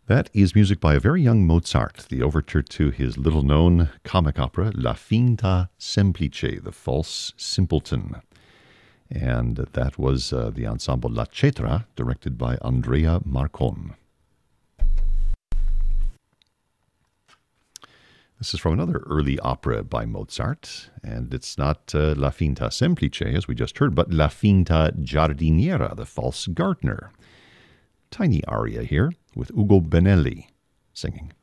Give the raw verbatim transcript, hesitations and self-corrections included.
That is music by a very young Mozart, the overture to his little-known comic opera, La Finta Semplice, The False Simpleton. And that was uh, the ensemble La Cetra, directed by Andrea Marcon. This is from another early opera by Mozart, and it's not uh, La Finta Semplice, as we just heard, but La Finta Giardiniera, The False Gardener. Tiny aria here with Ugo Benelli singing.